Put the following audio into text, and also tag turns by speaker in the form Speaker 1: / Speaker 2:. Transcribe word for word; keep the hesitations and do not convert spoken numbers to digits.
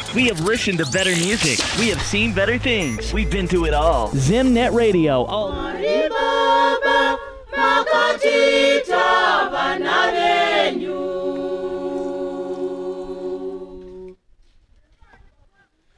Speaker 1: We have listened to better music. We have seen better things. We've been to it all. Zimnet Radio. All